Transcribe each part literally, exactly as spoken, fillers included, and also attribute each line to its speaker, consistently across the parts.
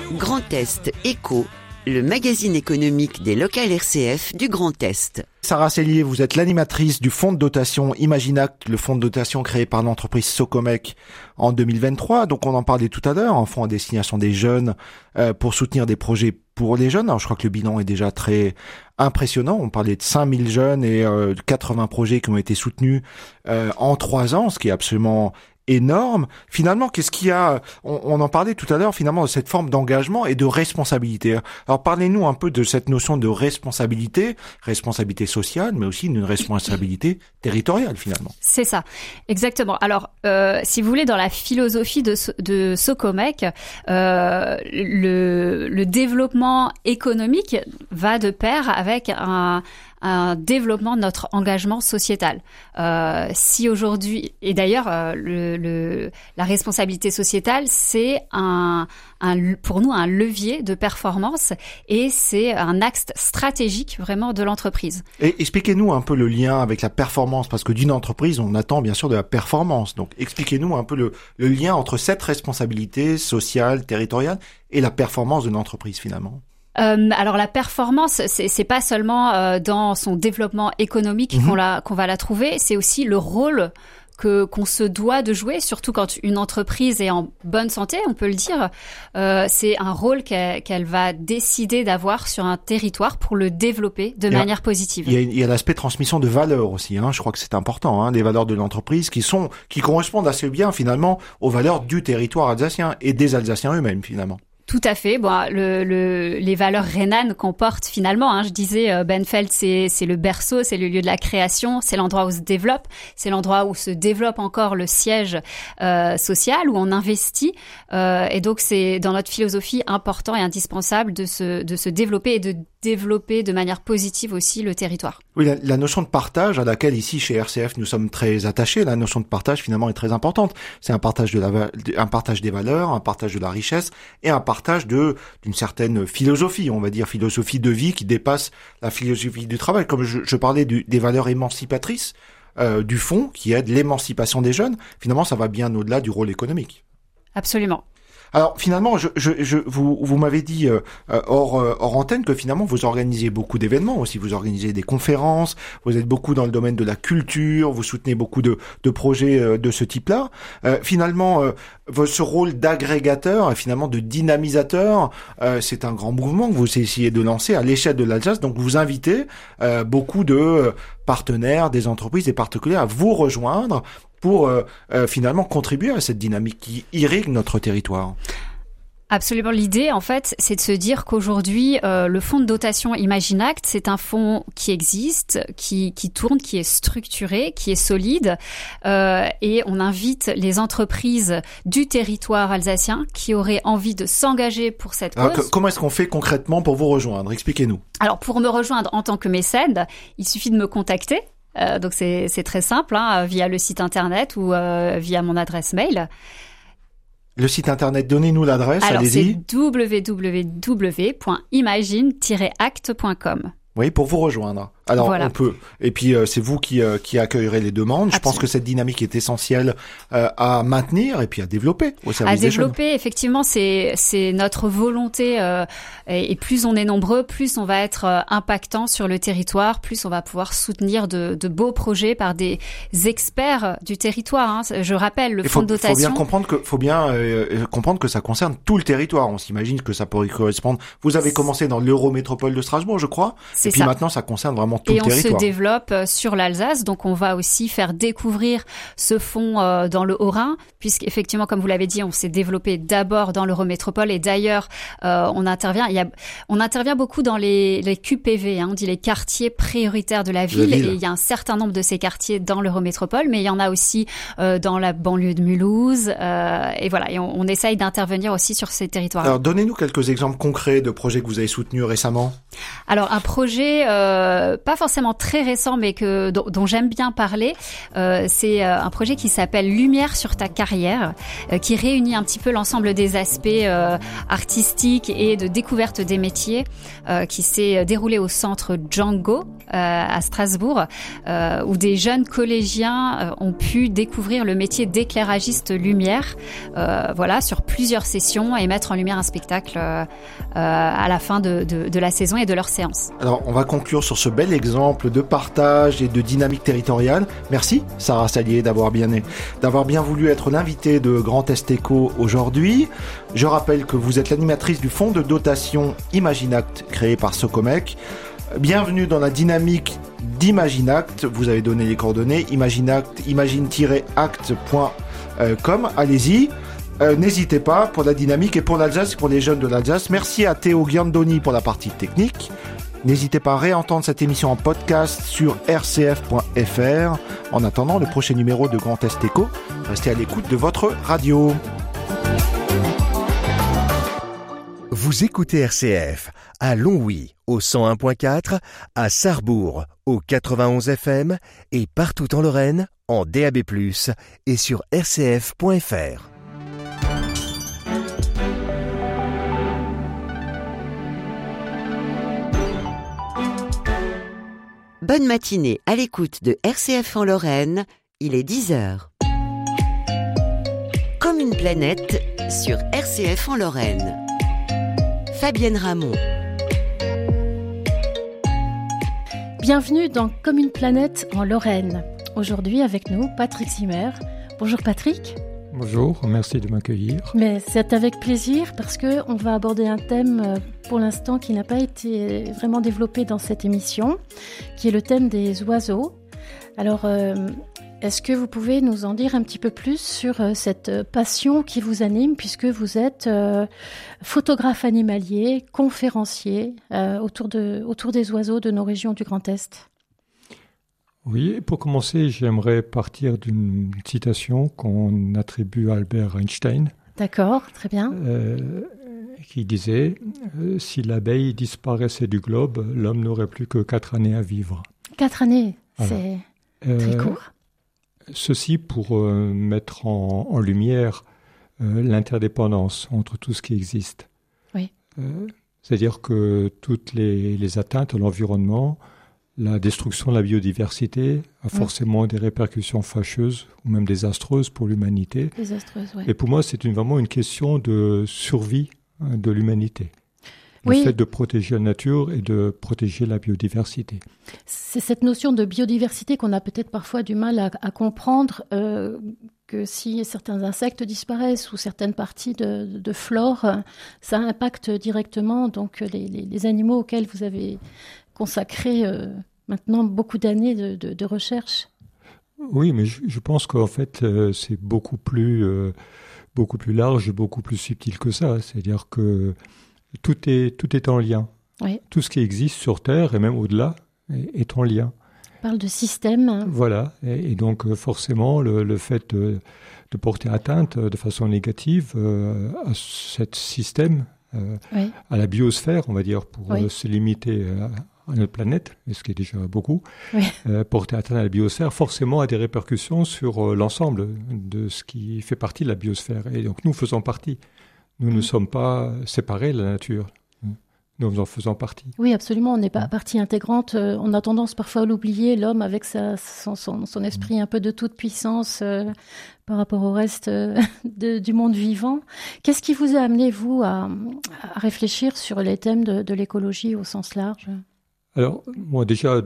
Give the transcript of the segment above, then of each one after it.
Speaker 1: Grand Est Éco, le magazine économique des locales R C F du Grand Est.
Speaker 2: Sarah Cellier, vous êtes l'animatrice du fonds de dotation Imaginact, le fonds de dotation créé par l'entreprise Socomec en deux mille vingt-trois. Donc on en parlait tout à l'heure, un fonds à destination des jeunes euh, pour soutenir des projets pour les jeunes. Alors je crois que le bilan est déjà très impressionnant. On parlait de cinq mille jeunes et euh, quatre-vingts projets qui ont été soutenus euh, en trois ans, ce qui est absolument énorme. Finalement, qu'est-ce qu'il y a, on, on en parlait tout à l'heure, finalement, de cette forme d'engagement et de responsabilité. Alors, parlez-nous un peu de cette notion de responsabilité, responsabilité sociale, mais aussi d'une responsabilité territoriale, finalement.
Speaker 3: C'est ça, exactement. Alors, euh, si vous voulez, dans la philosophie de, de Socomec, euh, le, le développement économique va de pair avec un un développement de notre engagement sociétal. Euh, si aujourd'hui, et d'ailleurs, euh, le, le, la responsabilité sociétale, c'est un, un, pour nous un levier de performance et c'est un axe stratégique vraiment de l'entreprise.
Speaker 2: Et expliquez-nous un peu le lien avec la performance, parce que d'une entreprise, on attend bien sûr de la performance. Donc, expliquez-nous un peu le, le lien entre cette responsabilité sociale, territoriale et la performance de l'entreprise finalement.
Speaker 3: Euh, alors la performance, c'est, c'est pas seulement euh, dans son développement économique mmh. qu'on, la, qu'on va la trouver, c'est aussi le rôle que qu'on se doit de jouer, surtout quand une entreprise est en bonne santé, on peut le dire. Euh, c'est un rôle qu'elle, qu'elle va décider d'avoir sur un territoire pour le développer de et manière positive.
Speaker 2: Il y a, il y a l'aspect transmission de valeurs aussi. Hein, je crois que c'est important. Hein, les valeurs de l'entreprise qui sont qui correspondent assez bien finalement aux valeurs du territoire alsacien et des Alsaciens eux-mêmes finalement.
Speaker 3: Tout à fait. Bon, le, le, les valeurs rhénanes qu'on porte finalement, hein, je disais, euh, Benfeld, c'est, c'est le berceau, c'est le lieu de la création, c'est l'endroit où se développe, c'est l'endroit où se développe encore le siège euh, social, où on investit. Euh, et donc, c'est dans notre philosophie important et indispensable de se, de se développer et de développer de manière positive aussi le territoire.
Speaker 2: Oui, la, la notion de partage à laquelle ici chez R C F nous sommes très attachés, la notion de partage finalement est très importante. C'est un partage de la, un partage des valeurs, un partage de la richesse et un partage de d'une certaine philosophie, on va dire philosophie de vie qui dépasse la philosophie du travail. Comme je, je parlais du, des valeurs émancipatrices euh, du fonds qui aide l'émancipation des jeunes, finalement ça va bien au-delà du rôle économique.
Speaker 3: Absolument.
Speaker 2: Alors finalement, je, je, je, vous, vous m'avez dit euh, hors, euh, hors antenne que finalement vous organisez beaucoup d'événements aussi, vous organisez des conférences, vous êtes beaucoup dans le domaine de la culture, vous soutenez beaucoup de, de projets euh, de ce type-là. Euh, finalement, euh, ce rôle d'agrégateur et finalement de dynamisateur, euh, c'est un grand mouvement que vous essayez de lancer à l'échelle de l'Alsace. Donc vous invitez euh, beaucoup de partenaires, des entreprises, des particuliers à vous rejoindre pour euh, euh, finalement contribuer à cette dynamique qui irrigue notre territoire.
Speaker 3: Absolument. L'idée, en fait, c'est de se dire qu'aujourd'hui, euh, le fonds de dotation Imaginact, c'est un fonds qui existe, qui, qui tourne, qui est structuré, qui est solide, euh, et on invite les entreprises du territoire alsacien qui auraient envie de s'engager pour cette cause.
Speaker 2: Alors, comment est-ce qu'on fait concrètement pour vous rejoindre ? Expliquez-nous.
Speaker 3: Alors, pour me rejoindre en tant que mécène, il suffit de me contacter. Euh, donc c'est, c'est très simple, hein, via le site internet ou euh, via mon adresse mail.
Speaker 2: Le site internet, donnez-nous l'adresse,
Speaker 3: alors,
Speaker 2: allez-y.
Speaker 3: Alors c'est w w w point imagine tiret act point com.
Speaker 2: Oui, pour vous rejoindre. Alors
Speaker 3: voilà.
Speaker 2: On peut. Et puis euh, c'est vous qui euh, qui accueillerez les demandes. Je Absolument. pense que cette dynamique est essentielle euh, à maintenir et puis à développer au service des jeunes.
Speaker 3: À développer, effectivement, c'est c'est notre volonté. Euh, et, et plus on est nombreux, plus on va être euh, impactant sur le territoire, plus on va pouvoir soutenir de, de beaux projets par des experts du territoire. Hein. Je rappelle le fonds de dotation.
Speaker 2: Il faut bien comprendre que faut bien euh, comprendre que ça concerne tout le territoire. On s'imagine que ça pourrait correspondre. Vous avez commencé dans l'Eurométropole de Strasbourg, je crois.
Speaker 3: C'est
Speaker 2: et puis
Speaker 3: ça.
Speaker 2: maintenant, ça concerne vraiment tout
Speaker 3: et
Speaker 2: le territoire.
Speaker 3: Et on se développe sur l'Alsace, donc on va aussi faire découvrir ce fonds euh, dans le Haut-Rhin, puisqu'effectivement, comme vous l'avez dit, on s'est développé d'abord dans l'Eurométropole et d'ailleurs, euh, on intervient, il y a, on intervient beaucoup dans les, les Q P V, hein, on dit les quartiers prioritaires de la ville,
Speaker 2: ville,
Speaker 3: et il y a un certain nombre de ces quartiers dans l'Eurométropole, mais il y en a aussi euh, dans la banlieue de Mulhouse, euh, et voilà, et on, on essaye d'intervenir aussi sur ces territoires.
Speaker 2: Alors, donnez-nous quelques exemples concrets de projets que vous avez soutenus récemment.
Speaker 3: Alors, un projet Euh, pas forcément très récent, mais que dont, dont j'aime bien parler. Euh, c'est euh, un projet qui s'appelle Lumière sur ta carrière, euh, qui réunit un petit peu l'ensemble des aspects euh, artistiques et de découverte des métiers, euh, qui s'est déroulé au centre Django euh, à Strasbourg, euh, où des jeunes collégiens euh, ont pu découvrir le métier d'éclairagiste lumière, euh, voilà, sur plusieurs sessions et mettre en lumière un spectacle euh, à la fin de, de, de la saison et de leur séance.
Speaker 2: Alors, on va conclure sur ce bel exemple de partage et de dynamique territoriale. Merci, Sarah Salier, d'avoir bien, d'avoir bien voulu être l'invitée de Grand Est Éco aujourd'hui. Je rappelle que vous êtes l'animatrice du fonds de dotation Imaginact créé par Socomec. Bienvenue dans la dynamique d'Imaginact. Vous avez donné les coordonnées Imaginact, imagine tiret act point com. Allez-y. Euh, n'hésitez pas pour la dynamique et pour l'Alsace et pour les jeunes de l'Alsace. Merci à Théo Giandoni pour la partie technique. N'hésitez pas à réentendre cette émission en podcast sur r c f point f r. En attendant le prochain numéro de Grand Est Éco, restez à l'écoute de votre radio.
Speaker 4: Vous écoutez R C F à Longwy au cent un point quatre, à Sarrebourg au quatre-vingt-onze F M et partout en Lorraine en D A B plus, et sur r c f point f r.
Speaker 1: Bonne matinée à l'écoute de R C F en Lorraine, il est dix heures. Comme une planète sur R C F en Lorraine. Fabienne Ramon.
Speaker 5: Bienvenue dans Comme une planète en Lorraine. Aujourd'hui avec nous, Patrick Zimmer. Bonjour Patrick.
Speaker 6: Bonjour, merci de m'accueillir.
Speaker 5: Mais c'est avec plaisir parce qu'on va aborder un thème pour l'instant qui n'a pas été vraiment développé dans cette émission, qui est le thème des oiseaux. Alors, euh, est-ce que vous pouvez nous en dire un petit peu plus sur euh, cette passion qui vous anime, puisque vous êtes euh, photographe animalier, conférencier euh, autour, de, autour des oiseaux de nos régions du Grand Est?
Speaker 6: Oui, pour commencer, j'aimerais partir d'une citation qu'on attribue à Albert Einstein.
Speaker 5: D'accord, très bien.
Speaker 6: Euh, qui disait euh, « Si l'abeille disparaissait du globe, l'homme n'aurait plus que quatre années à vivre. »
Speaker 5: Quatre années, voilà. C'est
Speaker 6: euh,
Speaker 5: très court.
Speaker 6: Ceci pour euh, mettre en, en lumière euh, l'interdépendance entre tout ce qui existe.
Speaker 5: Oui.
Speaker 6: Euh, c'est-à-dire que toutes les, les atteintes à l'environnement, la destruction de la biodiversité a forcément mmh. des répercussions fâcheuses ou même désastreuses pour l'humanité.
Speaker 5: Désastreuses, oui.
Speaker 6: Et pour moi, c'est une, vraiment une question de survie hein, de l'humanité. Le
Speaker 5: oui.
Speaker 6: fait de protéger la nature et de protéger la biodiversité.
Speaker 5: C'est cette notion de biodiversité qu'on a peut-être parfois du mal à, à comprendre, euh, que si certains insectes disparaissent ou certaines parties de, de, de flore, ça impacte directement donc, les, les, les animaux auxquels vous avez consacré euh, maintenant beaucoup d'années de, de, de recherche.
Speaker 6: Oui, mais je, je pense qu'en fait, euh, c'est beaucoup plus, euh, beaucoup plus large, beaucoup plus subtil que ça. C'est-à-dire que tout est, tout est en lien.
Speaker 5: Oui.
Speaker 6: Tout ce qui existe sur Terre, et même au-delà, est, est en lien.
Speaker 5: On parle de système.
Speaker 6: Voilà. Et, et donc, forcément, le, le fait de, de porter atteinte de façon négative euh, à ce système, euh, oui. à la biosphère, on va dire, pour oui. euh, se limiter à à notre planète, ce qui est déjà beaucoup,
Speaker 5: oui.
Speaker 6: euh, porter atteinte à la biosphère, forcément a des répercussions sur euh, l'ensemble de ce qui fait partie de la biosphère. Et donc nous faisons partie. Nous mmh. ne sommes pas séparés de la nature. Nous en faisons partie.
Speaker 5: Oui, absolument. On n'est pas partie intégrante. Euh, on a tendance parfois à l'oublier, l'homme avec sa, son, son, son esprit un peu de toute puissance euh, par rapport au reste euh, de, du monde vivant. Qu'est-ce qui vous a amené, vous, à, à réfléchir sur les thèmes de, de l'écologie au sens large ?
Speaker 6: Alors, moi, déjà,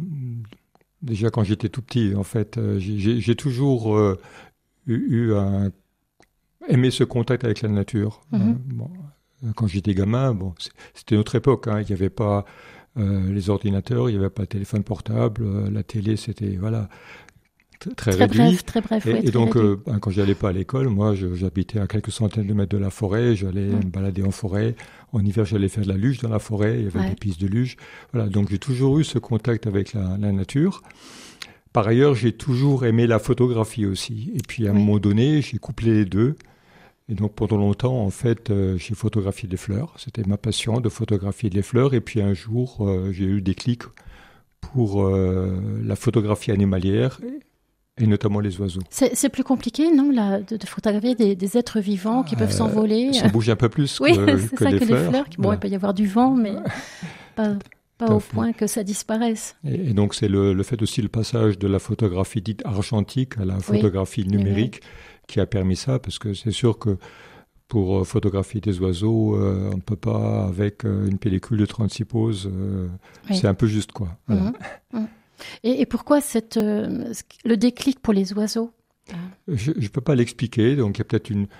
Speaker 6: déjà quand j'étais tout petit, en fait, j'ai, j'ai toujours euh, eu, eu un, aimé ce contact avec la nature.
Speaker 5: Mm-hmm.
Speaker 6: Euh, bon, quand j'étais gamin, bon, c'était notre époque. Hein, il n'y avait pas euh, les ordinateurs, il n'y avait pas le téléphone portable, euh, la télé, c'était voilà très, très réduit.
Speaker 5: Bref, très bref.
Speaker 6: Et,
Speaker 5: oui,
Speaker 6: et donc,
Speaker 5: euh,
Speaker 6: ben, quand j'allais pas à l'école, moi, je, j'habitais à quelques centaines de mètres de la forêt. J'allais mm. me balader en forêt. En hiver, j'allais faire de la luge dans la forêt. Il y avait ouais. des pistes de luge. Voilà. Donc, j'ai toujours eu ce contact avec la, la nature. Par ailleurs, j'ai toujours aimé la photographie aussi. Et puis, à un oui. moment donné, j'ai couplé les deux. Et donc, pendant longtemps, en fait, euh, j'ai photographié des fleurs. C'était ma passion de photographier des fleurs. Et puis, un jour, euh, j'ai eu des clics pour euh, la photographie animalière et, et notamment les oiseaux.
Speaker 5: C'est, c'est plus compliqué, non, là, de, de photographier des, des êtres vivants qui euh, peuvent s'envoler.
Speaker 6: Ça bouge un peu plus
Speaker 5: oui,
Speaker 6: que,
Speaker 5: c'est
Speaker 6: que
Speaker 5: ça,
Speaker 6: les
Speaker 5: que
Speaker 6: fleurs.
Speaker 5: les fleurs. Bon, ouais. Il peut y avoir du vent, mais pas, pas au point que ça disparaisse.
Speaker 6: Et, et donc, c'est le, le fait aussi le passage de la photographie dite argentique à la photographie oui, numérique, numérique qui a permis ça, parce que c'est sûr que pour photographier des oiseaux, euh, on ne peut pas avec euh, une pellicule de trente-six poses. Euh, oui. C'est un peu juste, quoi. Voilà.
Speaker 5: Mmh. Mmh. Et, et pourquoi cette, euh, le déclic pour les oiseaux ?
Speaker 6: Je ne peux pas l'expliquer. Donc, il y a peut-être une,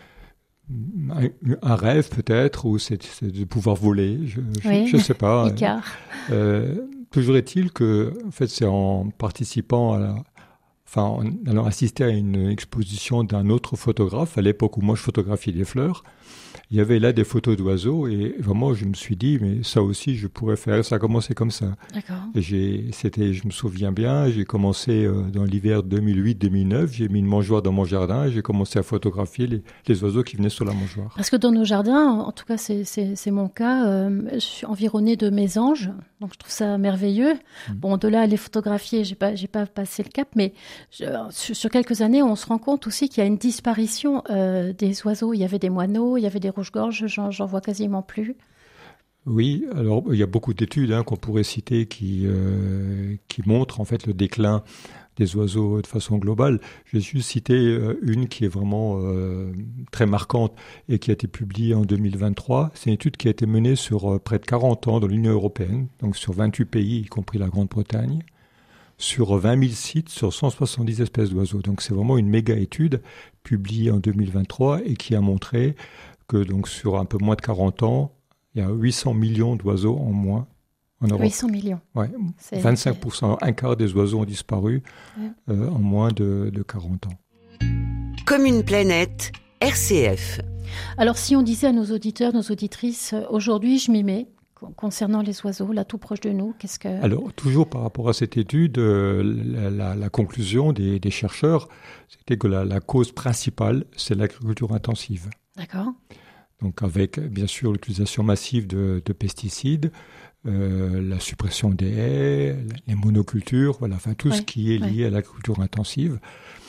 Speaker 6: un, un rêve, peut-être, ou c'est, c'est de pouvoir voler. Je ne oui. sais pas.
Speaker 5: Icare.
Speaker 6: Euh, toujours est-il que, en fait, c'est en participant à la... Enfin, en allant assister à une exposition d'un autre photographe, à l'époque où moi je photographiais des fleurs, il y avait là des photos d'oiseaux et vraiment je me suis dit, mais ça aussi je pourrais faire, ça a commencé comme ça.
Speaker 5: D'accord.
Speaker 6: Et j'ai, c'était, je me souviens bien, j'ai commencé euh, dans l'hiver deux mille huit deux mille neuf, j'ai mis une mangeoire dans mon jardin et j'ai commencé à photographier les, les oiseaux qui venaient sur la mangeoire.
Speaker 5: Parce que dans nos jardins, en tout cas c'est, c'est, c'est mon cas, euh, je suis environnée de mésanges, donc je trouve ça merveilleux. Mmh. Bon, de là à les photographier, j'ai pas, j'ai pas passé le cap, mais je, sur, sur quelques années, on se rend compte aussi qu'il y a une disparition euh, des oiseaux. Il y avait des moineaux, il y avait des rouge-gorge, j'en, j'en vois quasiment plus.
Speaker 6: Oui, alors il y a beaucoup d'études hein, qu'on pourrait citer qui, euh, qui montrent en fait le déclin des oiseaux de façon globale. Je vais juste citer euh, une qui est vraiment euh, très marquante et qui a été publiée en deux mille vingt-trois. C'est une étude qui a été menée sur euh, près de quarante ans dans l'Union européenne, donc sur vingt-huit pays, y compris la Grande-Bretagne, sur vingt mille sites, sur cent soixante-dix espèces d'oiseaux. Donc c'est vraiment une méga étude publiée en deux mille vingt-trois et qui a montré que donc sur un peu moins de quarante ans, il y a huit cents millions d'oiseaux en moins en Europe.
Speaker 5: huit cents millions.
Speaker 6: Ouais, c'est, vingt-cinq pour cent, c'est... un quart des oiseaux ont disparu ouais. euh, en moins de, de quarante ans.
Speaker 1: Comme une planète, R C F.
Speaker 5: Alors si on disait à nos auditeurs, nos auditrices, aujourd'hui je m'y mets, concernant les oiseaux, là tout proche de nous, qu'est-ce que...
Speaker 6: Alors, toujours par rapport à cette étude, euh, la, la, la conclusion des, des chercheurs, c'était que la, la cause principale, c'est l'agriculture intensive.
Speaker 5: D'accord.
Speaker 6: Donc, avec, bien sûr, l'utilisation massive de, de pesticides, euh, la suppression des haies, les monocultures, voilà, enfin, tout oui, ce qui est lié oui. à l'agriculture intensive.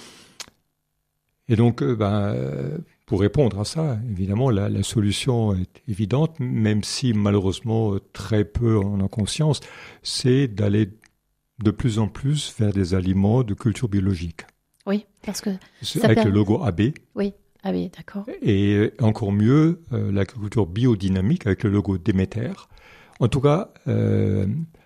Speaker 6: Et donc, euh, ben... Euh, Pour répondre à ça, évidemment, la, la solution est évidente, même si malheureusement très peu en ont conscience, c'est d'aller de plus en plus vers des aliments de culture biologique.
Speaker 5: Oui, parce que...
Speaker 6: C'est avec permet... le logo A B.
Speaker 5: Oui, A B, d'accord.
Speaker 6: Et encore mieux, euh, l'agriculture biodynamique avec le logo Déméter. En tout cas, euh,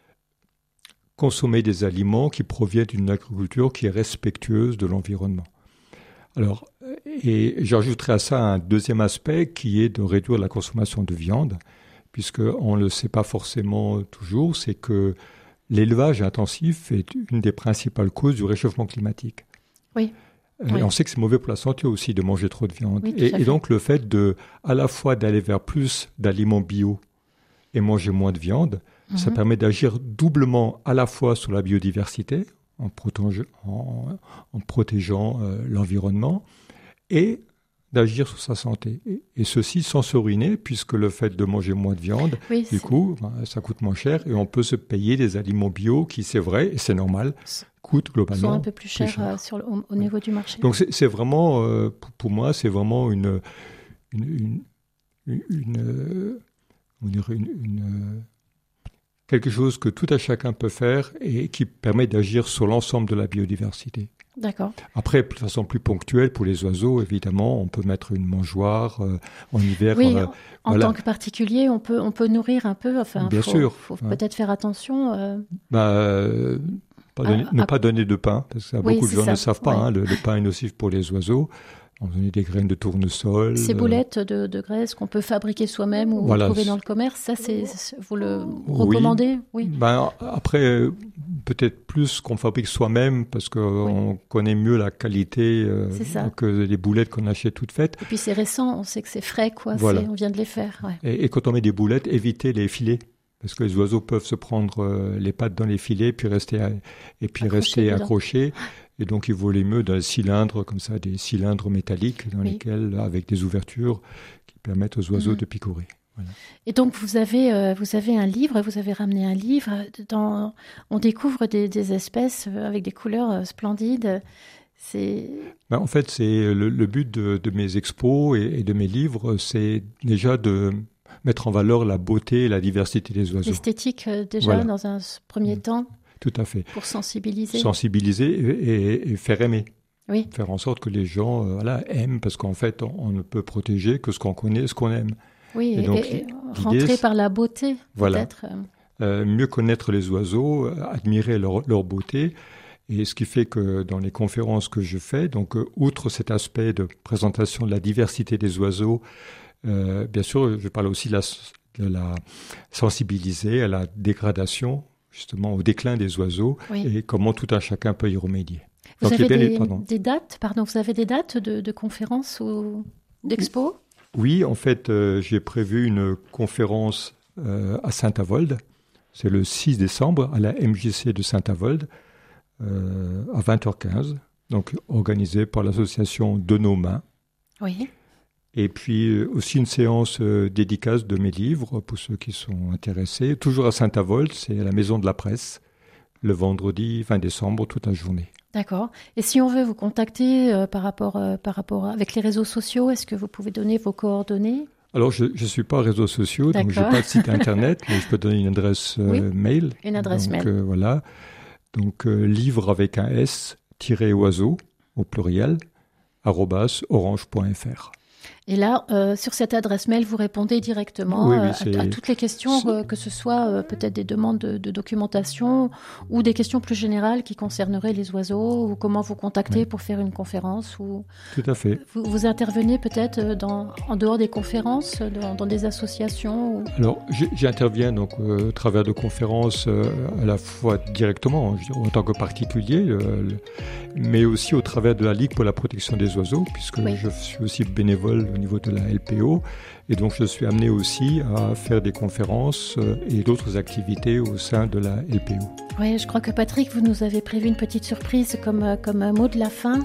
Speaker 6: consommer des aliments qui proviennent d'une agriculture qui est respectueuse de l'environnement. Alors, et j'ajouterai à ça un deuxième aspect qui est de réduire la consommation de viande, puisqu'on ne le sait pas forcément toujours, c'est que l'élevage intensif est une des principales causes du réchauffement climatique.
Speaker 5: Oui.
Speaker 6: Et oui. On sait que c'est mauvais pour la santé aussi de manger trop de viande. Oui, et, et donc le fait de, à la fois d'aller vers plus d'aliments bio et manger moins de viande, mm-hmm. ça permet d'agir doublement à la fois sur la biodiversité, en, protége, en, en protégeant euh, l'environnement, et d'agir sur sa santé. Et, et ceci sans se ruiner, puisque le fait de manger moins de viande,
Speaker 5: oui,
Speaker 6: du coup, ben, ça coûte moins cher, et on peut se payer des aliments bio qui, c'est vrai, et c'est normal, coûtent globalement
Speaker 5: sont un peu plus chers cher. euh, sur le, au, au niveau du marché.
Speaker 6: Donc c'est, c'est vraiment, euh, pour, pour moi, c'est vraiment une... une, une, une, une, une, une, une quelque chose que tout à chacun peut faire et qui permet d'agir sur l'ensemble de la biodiversité.
Speaker 5: D'accord.
Speaker 6: Après, de façon plus ponctuelle, pour les oiseaux, évidemment, on peut mettre une mangeoire euh, en hiver.
Speaker 5: Oui,
Speaker 6: euh,
Speaker 5: en, en voilà. tant que particulier, on peut, on peut nourrir un peu. Enfin,
Speaker 6: bien
Speaker 5: faut,
Speaker 6: sûr.
Speaker 5: Il faut
Speaker 6: ouais.
Speaker 5: peut-être faire attention. Euh...
Speaker 6: Bah, euh, pas donner, ah, ne ah, pas donner de pain, parce que oui, beaucoup de gens ça. ne savent pas. Ouais. Hein, le, le pain est nocif pour les oiseaux. On donne des graines de tournesol.
Speaker 5: Ces boulettes de, de graisse qu'on peut fabriquer soi-même ou voilà. trouver dans le commerce, ça, c'est, vous le recommandez ?
Speaker 6: Oui. oui. Ben, après, peut-être plus qu'on fabrique soi-même, parce qu'on oui. connaît mieux la qualité euh, que les boulettes qu'on achète toutes faites.
Speaker 5: Et puis c'est récent, on sait que c'est frais, quoi.
Speaker 6: Voilà.
Speaker 5: C'est, on vient de les faire. Ouais.
Speaker 6: Et, et quand on met des boulettes, évitez les filets. Parce que les oiseaux peuvent se prendre euh, les pattes dans les filets puis rester à, et puis accroché rester dedans. accrochés. Et donc, il vaut les mieux dans des cylindres, comme ça, des cylindres métalliques dans oui. lesquels, avec des ouvertures qui permettent aux oiseaux mmh. de picorer. Voilà.
Speaker 5: Et donc vous avez euh, vous avez un livre, vous avez ramené un livre. Dans, on découvre des, des espèces avec des couleurs euh, splendides. C'est...
Speaker 6: Ben, en fait, c'est le, le but de, de mes expos et, et de mes livres, c'est déjà de mettre en valeur la beauté et la diversité des oiseaux.
Speaker 5: L'esthétique euh, déjà
Speaker 6: voilà.
Speaker 5: dans un premier temps.
Speaker 6: Tout à fait.
Speaker 5: Pour sensibiliser.
Speaker 6: Sensibiliser et, et, et faire aimer.
Speaker 5: Oui.
Speaker 6: Faire en sorte que les gens euh, voilà, aiment, parce qu'en fait, on, on ne peut protéger que ce qu'on connaît, ce qu'on aime.
Speaker 5: Oui,
Speaker 6: et,
Speaker 5: et,
Speaker 6: donc,
Speaker 5: et rentrer par la beauté,
Speaker 6: voilà.
Speaker 5: peut-être.
Speaker 6: Euh, mieux connaître les oiseaux, euh, admirer leur, leur beauté. Et ce qui fait que dans les conférences que je fais, donc euh, outre cet aspect de présentation de la diversité des oiseaux, euh, bien sûr, je parle aussi de la, de la sensibiliser à la dégradation, justement au déclin des oiseaux, oui. et comment tout un chacun peut y remédier.
Speaker 5: Vous
Speaker 6: donc,
Speaker 5: avez des,
Speaker 6: les,
Speaker 5: des dates, pardon, vous avez des dates de, de conférences ou d'expos ?
Speaker 6: Oui, en fait, euh, j'ai prévu une conférence euh, à Saint-Avold. C'est le six décembre à la M J C de Saint-Avold euh, à vingt heures quinze, donc organisée par l'association De Nos Mains.
Speaker 5: Oui.
Speaker 6: Et puis euh, aussi une séance euh, dédicace de mes livres pour ceux qui sont intéressés. Toujours à Saint-Avold, c'est à la Maison de la Presse, le vendredi vingt décembre, toute la journée.
Speaker 5: D'accord. Et si on veut vous contacter euh, par rapport, euh, par rapport avec les réseaux sociaux, est-ce que vous pouvez donner vos coordonnées ?
Speaker 6: Alors, je ne suis pas réseaux sociaux, donc je n'ai pas de site internet, mais je peux donner une adresse euh,
Speaker 5: oui,
Speaker 6: mail.
Speaker 5: Une adresse
Speaker 6: donc,
Speaker 5: mail.
Speaker 6: Euh, voilà. Donc, euh, livre avec un S, tiré oiseau, au pluriel, arobase orange point f r.
Speaker 5: Et là, euh, sur cette adresse mail, vous répondez directement
Speaker 6: oui, oui,
Speaker 5: à, à toutes les questions, euh, que ce soit euh, peut-être des demandes de, de documentation ou des questions plus générales qui concerneraient les oiseaux, ou comment vous contacter oui. pour faire une conférence. Ou...
Speaker 6: Tout à fait.
Speaker 5: Vous, vous intervenez peut-être dans, en dehors des conférences, dans, dans des associations ou...
Speaker 6: Alors, j'interviens donc euh, au travers de conférences euh, à la fois directement, je veux dire, en tant que particulier, euh, le, mais aussi au travers de la Ligue pour la protection des oiseaux, puisque oui. je suis aussi bénévole au niveau de la L P O, et donc je suis amené aussi à faire des conférences et d'autres activités au sein de la L P O.
Speaker 5: Oui, je crois que Patrick, vous nous avez prévu une petite surprise comme, comme mot de la fin.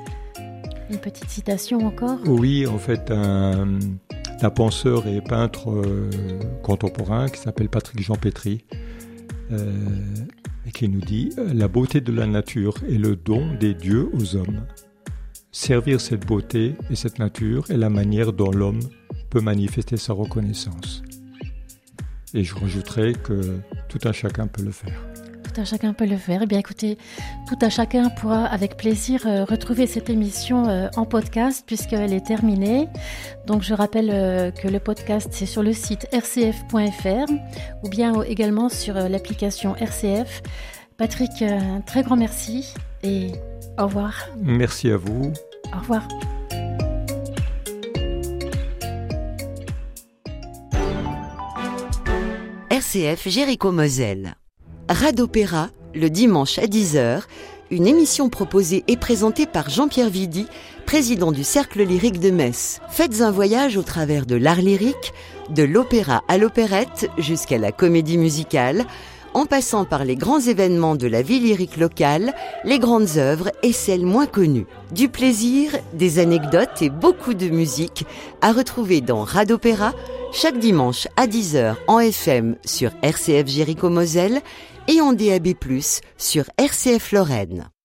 Speaker 5: Une petite citation encore.
Speaker 6: Oui, en fait, un, un penseur et peintre euh, contemporain qui s'appelle Patrick Jean Pétry, euh, et qui nous dit « La beauté de la nature est le don des dieux aux hommes. Servir cette beauté et cette nature est la manière dont l'homme peut manifester sa reconnaissance. » Et je rajouterai que tout un chacun peut le faire.
Speaker 5: Tout un chacun peut le faire. Eh bien, écoutez, tout un chacun pourra avec plaisir euh, retrouver cette émission euh, en podcast puisqu'elle est terminée. Donc, je rappelle euh, que le podcast, c'est sur le site r c f point f r ou bien euh, également sur euh, l'application R C F. Patrick, euh, un très grand merci et au revoir.
Speaker 6: Merci à vous.
Speaker 5: Au revoir.
Speaker 1: R C F Jéricho-Moselle. Radopéra, le dimanche à dix heures, une émission proposée et présentée par Jean-Pierre Vidy, président du Cercle lyrique de Metz. Faites un voyage au travers de l'art lyrique, de l'opéra à l'opérette jusqu'à la comédie musicale, en passant par les grands événements de la vie lyrique locale, les grandes œuvres et celles moins connues. Du plaisir, des anecdotes et beaucoup de musique à retrouver dans Radopéra, chaque dimanche à dix heures en F M sur R C F Jéricho-Moselle et en D A B plus, sur R C F Lorraine.